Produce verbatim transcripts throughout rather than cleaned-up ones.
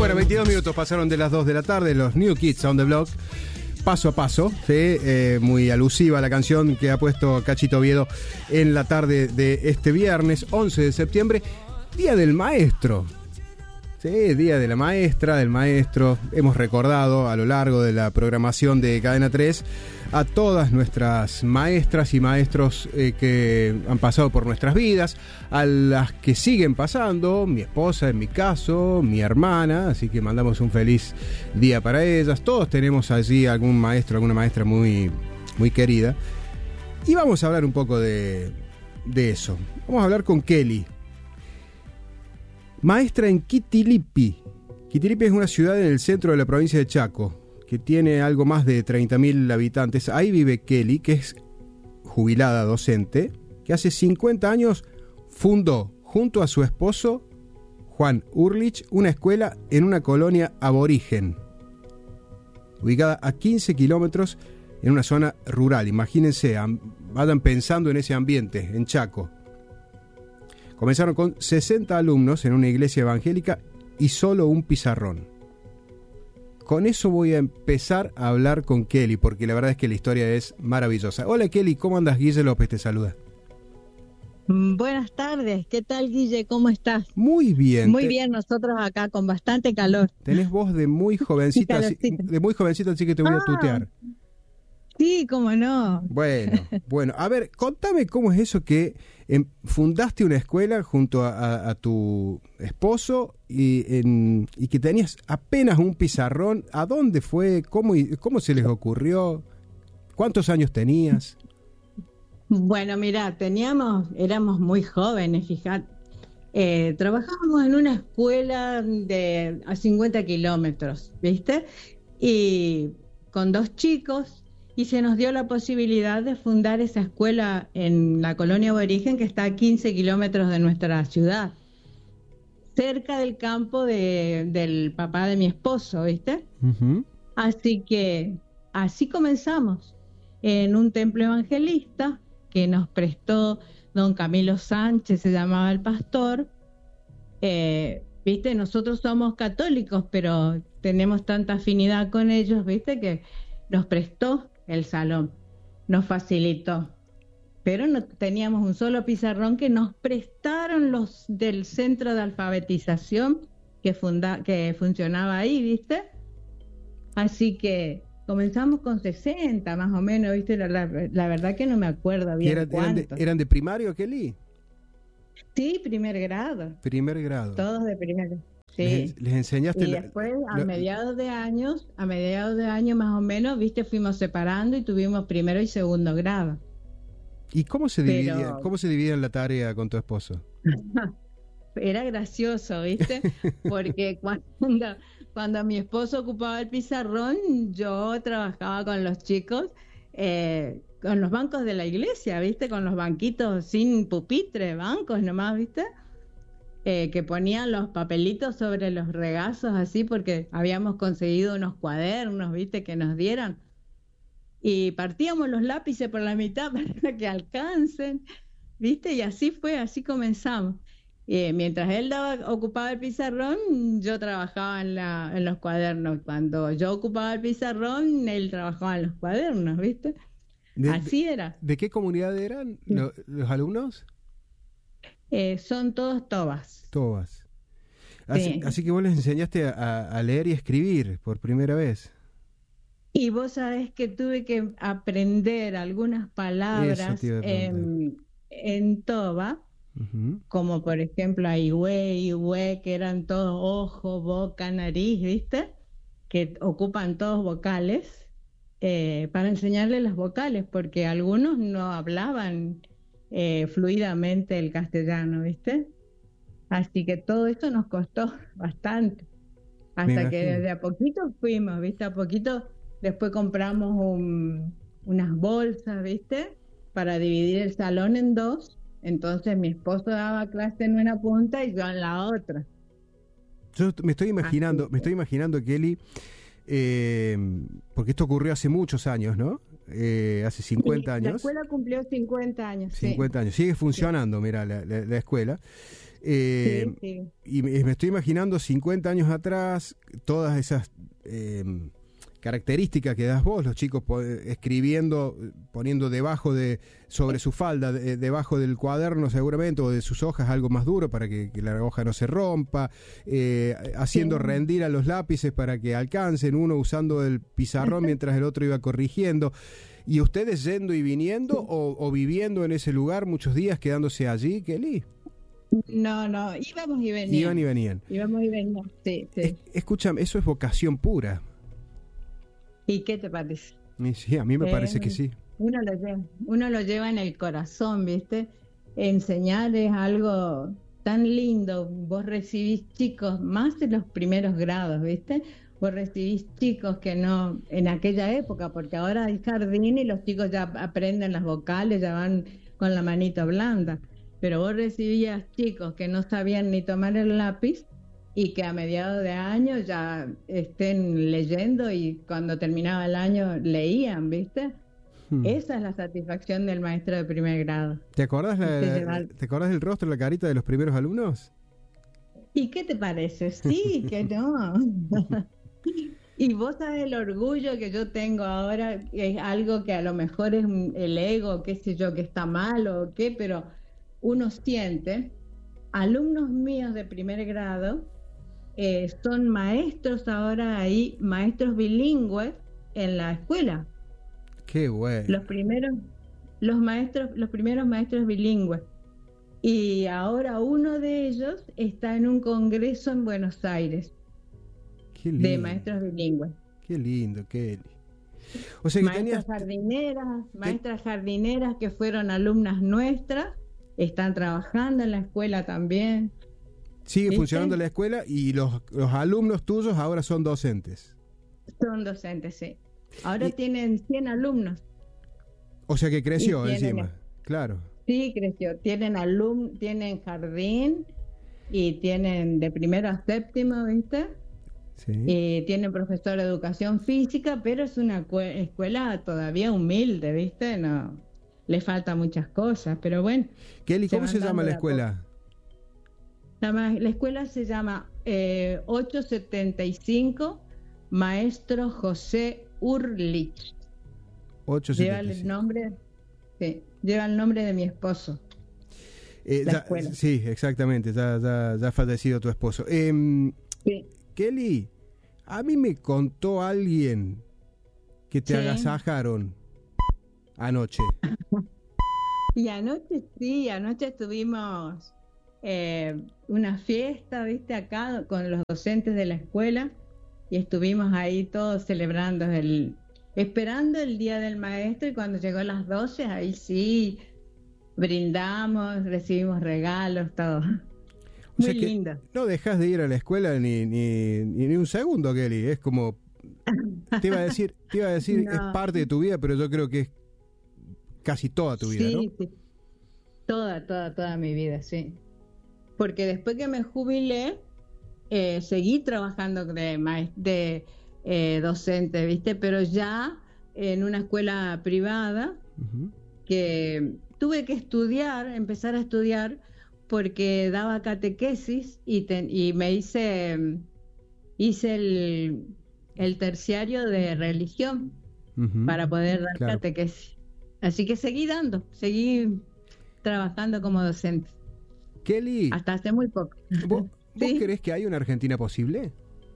Bueno, veintidós minutos pasaron de las dos de la tarde, los New Kids on the Block, paso a paso, ¿sí? eh, muy alusiva la canción que ha puesto Cachito Oviedo en la tarde de este viernes, once de septiembre, Día del Maestro. Sí, Día de la Maestra, del Maestro. Hemos recordado a lo largo de la programación de Cadena tres a todas nuestras maestras y maestros eh, que han pasado por nuestras vidas, a las que siguen pasando, mi esposa en mi caso, mi hermana, así que mandamos un feliz día para ellas. Todos tenemos allí algún maestro, alguna maestra muy, muy querida. Y vamos a hablar un poco de, de eso. Vamos a hablar con Kelly, maestra en Quitilipi. Quitilipi es una ciudad en el centro de la provincia de Chaco, que tiene algo más de treinta mil habitantes. Ahí vive Kelly, que es jubilada docente, que hace cincuenta años fundó, junto a su esposo, Juan Urlich, una escuela en una colonia aborigen, ubicada a quince kilómetros en una zona rural. Imagínense, vayan pensando en ese ambiente, en Chaco. Comenzaron con sesenta alumnos en una iglesia evangélica y solo un pizarrón. Con eso voy a empezar a hablar con Kelly, porque la verdad es que la historia es maravillosa. Hola Kelly, ¿cómo andas? Guille López te saluda. Buenas tardes, ¿qué tal Guille? ¿Cómo estás? Muy bien. Muy te... bien, nosotros acá con bastante calor. Tenés voz de muy jovencita, así, de muy jovencita, así que te voy ah, a tutear. Sí, cómo no. Bueno, bueno, a ver, contame cómo es eso que eh, fundaste una escuela junto a, a, a tu esposo y, en, y que tenías apenas un pizarrón. ¿A dónde fue? ¿Cómo, cómo se les ocurrió? ¿Cuántos años tenías? Bueno, mira, teníamos, éramos muy jóvenes, fíjate. Eh, trabajábamos en una escuela de a cincuenta kilómetros, ¿viste? Y con dos chicos. Y se nos dio la posibilidad de fundar esa escuela en la colonia aborigen que está a quince kilómetros de nuestra ciudad, cerca del campo de, del papá de mi esposo, ¿viste? Uh-huh. Así que así comenzamos, en un templo evangelista que nos prestó don Camilo Sánchez, se llamaba el pastor. Eh, ¿viste? Nosotros somos católicos, pero tenemos tanta afinidad con ellos, ¿viste? Que nos prestó el salón, nos facilitó, pero no teníamos un solo pizarrón que nos prestaron los del centro de alfabetización que, funda, que funcionaba ahí, ¿viste? Así que comenzamos con sesenta más o menos, ¿viste? La, la, la verdad que no me acuerdo bien ¿Eran, cuántos. Eran de, ¿Eran de primario, Kelly? Sí, primer grado. Primer grado. Todos de primer grado. Sí. Les, les enseñaste. Y después, la, a lo, mediados de años, a mediados de años más o menos, viste, fuimos separando y tuvimos primero y segundo grado. ¿Y cómo se dividía, Pero... cómo se dividía la tarea con tu esposo? Era gracioso, viste, porque cuando, cuando mi esposo ocupaba el pizarrón, yo trabajaba con los chicos, eh, con los bancos de la iglesia, viste, con los banquitos sin pupitre, bancos nomás, viste. Eh, que ponían los papelitos sobre los regazos así porque habíamos conseguido unos cuadernos, viste, que nos dieron y partíamos los lápices por la mitad para que alcancen, viste, y así fue, así comenzamos. Eh, mientras él daba, ocupaba el pizarrón, yo trabajaba en, la, en los cuadernos. Cuando yo ocupaba el pizarrón, él trabajaba en los cuadernos, viste. De, así era. ¿De qué comunidad eran lo, los alumnos? Eh, son todos tobas. Tobas. Así, sí. así que vos les enseñaste a, a leer y escribir por primera vez. Y vos sabés que tuve que aprender algunas palabras en, en toba, uh-huh. como por ejemplo aihue, ihue, que eran todos ojo, boca, nariz, ¿viste? Que ocupan todos vocales, eh, para enseñarles las vocales, porque algunos no hablaban Eh, fluidamente el castellano, ¿viste? Así que todo eso nos costó bastante, hasta que desde a poquito fuimos, ¿viste? A poquito después compramos un, unas bolsas, ¿viste? Para dividir el salón en dos, entonces mi esposo daba clase en una punta y yo en la otra. Yo me estoy imaginando, me estoy imaginando, Kelly, eh, porque esto ocurrió hace muchos años, ¿no? Eh, hace cincuenta sí, años. La escuela cumplió cincuenta años. cincuenta sí. años. Sigue funcionando, sí. Mira, la, la, la escuela. Eh, Sí, sí. Y me, me estoy imaginando cincuenta años atrás, todas esas eh, características que das vos, los chicos po- escribiendo, poniendo debajo de, sobre su falda, de- debajo del cuaderno seguramente, o de sus hojas algo más duro para que, que la hoja no se rompa, eh, haciendo Sí. rendir a los lápices para que alcancen, uno usando el pizarrón mientras el otro iba corrigiendo. ¿Y ustedes yendo y viniendo o, o viviendo en ese lugar muchos días, quedándose allí, Kelly? No, no, íbamos y veníamos. Iban y venían. Íbamos y veníamos, sí, sí. Es- escúchame, eso es vocación pura. ¿Y qué te parece? Y sí, a mí me Eh, parece que sí. Uno lo lleva, uno lo lleva en el corazón, ¿viste? Enseñar es algo tan lindo. Vos recibís chicos, más en los primeros grados, ¿viste? Vos recibís chicos que no, en aquella época, porque ahora hay jardín y los chicos ya aprenden las vocales, ya van con la manito blanda. Pero vos recibías chicos que no sabían ni tomar el lápiz y que a mediados de año ya estén leyendo y cuando terminaba el año leían, ¿viste? Hmm. Esa es la satisfacción del maestro de primer grado. ¿Te acordás, la- Te la- lleva- ¿Te acordás del rostro, la carita de los primeros alumnos? ¿Y qué te parece? Sí, que no. Y vos sabés el orgullo que yo tengo ahora, que es algo que a lo mejor es un- el ego, qué sé yo, que está mal o qué, pero uno siente, alumnos míos de primer grado eh, son maestros ahora ahí, maestros bilingües en la escuela. Qué bueno. Los primeros, los maestros, los primeros maestros bilingües. Y ahora uno de ellos está en un congreso en Buenos Aires Qué lindo. de maestros bilingües. Qué lindo, Kelly. O sea que Maestras tenías... jardineras, maestras jardineras que fueron alumnas nuestras, están trabajando en la escuela también. Sigue ¿Viste? funcionando la escuela y los, los alumnos tuyos ahora son docentes. Son docentes, sí. Ahora Y- tienen cien alumnos. O sea que creció Y tienen- encima. Claro. Sí, creció. Tienen alum tienen jardín y tienen de primero a séptimo, ¿viste? Sí. Y tienen profesor de educación física, pero es una cue- escuela todavía humilde, ¿viste? No, le faltan muchas cosas, pero bueno. Kelly, ¿cómo van se llama dando la de a escuela? La, ma- la escuela se llama eh, ochocientos setenta y cinco Maestro José Urlich. Lleva el ochocientos setenta y cinco. nombre, sí, lleva el nombre de mi esposo. Eh, la ya- escuela. Sí, exactamente, ya, ya, ya ha fallecido tu esposo. Em, Sí. Kelly, a mí me contó alguien que te Sí. agasajaron anoche. Y anoche sí, anoche tuvimos eh, una fiesta, viste, acá con los docentes de la escuela y estuvimos ahí todos celebrando el, esperando el día del maestro y cuando llegó a las doce, ahí sí, brindamos, recibimos regalos, todo. O Muy sea que lindo. no dejas de ir a la escuela ni, ni, ni, ni un segundo, Kelly. Es como, te iba a decir, te iba a decir, No. es parte de tu vida, pero yo creo que es casi toda tu vida, Sí, ¿no? sí. Toda, toda, toda mi vida, sí. Porque después que me jubilé, eh, seguí trabajando de, maes- de eh, docente, ¿viste? Pero ya en una escuela privada Ujú. que tuve que estudiar, empezar a estudiar, porque daba catequesis y, te- y me hice, hice el, el terciario de religión Ujú. para poder dar Claro. catequesis. Así que seguí dando, seguí trabajando como docente, Kelly, hasta hace muy poco. ¿vos, vos Sí. creés que hay una Argentina posible?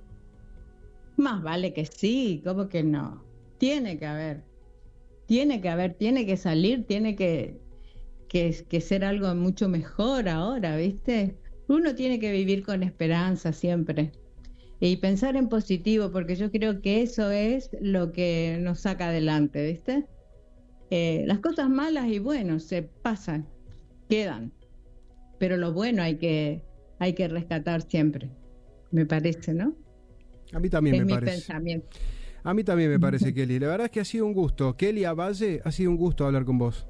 Más vale que sí, ¿cómo que no? Tiene que haber, tiene que haber, tiene que salir, tiene que, que, que ser algo mucho mejor ahora, ¿viste? Uno tiene que vivir con esperanza siempre y pensar en positivo, porque yo creo que eso es lo que nos saca adelante, ¿viste? Eh, las cosas malas y buenas se pasan, quedan, pero lo bueno hay que, hay que rescatar siempre, me parece, ¿no? A mí también Es me mi parece. pensamiento. A mí también me parece, Kelly. La verdad es que ha sido un gusto. Kelly Avalle, ha sido un gusto hablar con vos.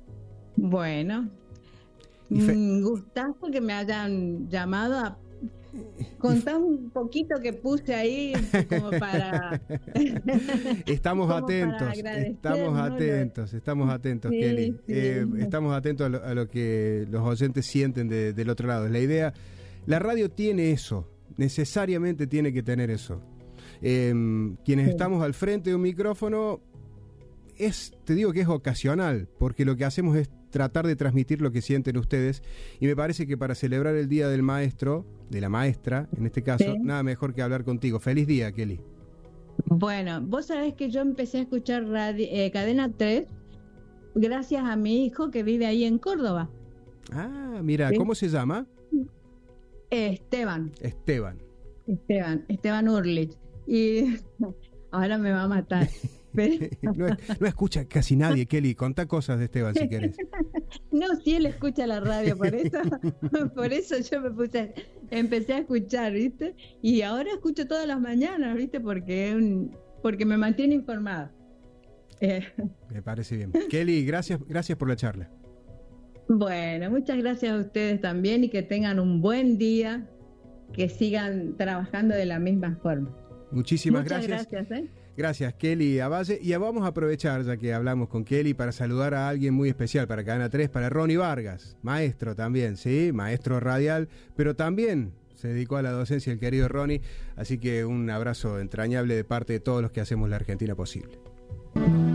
Bueno, Y fe- un gustazo que me hayan llamado a- Contá un poquito que puse ahí como para... Estamos como atentos, para estamos ¿no? atentos, estamos atentos, Sí, Kelly. sí. Eh, estamos atentos a lo, a lo que los oyentes sienten de, del otro lado. La idea, la radio tiene eso, necesariamente tiene que tener eso. Eh, quienes Sí. estamos al frente de un micrófono, es, te digo que es ocasional, porque lo que hacemos es tratar de transmitir lo que sienten ustedes, y me parece que para celebrar el Día del Maestro, de la maestra, en este caso, Sí. nada mejor que hablar contigo. Feliz día, Kelly. Bueno, vos sabés que yo empecé a escuchar radio, eh, Cadena tres gracias a mi hijo que vive ahí en Córdoba, Ah, mira, Sí. ¿cómo se llama? eh, Esteban, Esteban. Esteban, Esteban Urlich. Y ahora me va a matar. Pero- No, no escucha casi nadie, Kelly. Contá cosas de Esteban si querés. no, si él escucha la radio, por eso, por eso yo me puse, empecé a escuchar, ¿viste? Y ahora escucho todas las mañanas, ¿viste? Porque es un, porque me mantiene informada. Eh, Me parece bien. Kelly, gracias, gracias por la charla. bueno, muchas gracias a ustedes también y que tengan un buen día, que sigan trabajando de la misma forma. Muchísimas Muchas gracias. gracias, ¿eh? Gracias, Kelly Avalle. Y vamos a aprovechar, ya que hablamos con Kelly, para saludar a alguien muy especial para Cadena tres, para Ronnie Vargas, maestro también, ¿sí? Maestro radial, pero también se dedicó a la docencia el querido Ronnie. Así que un abrazo entrañable de parte de todos los que hacemos la Argentina posible.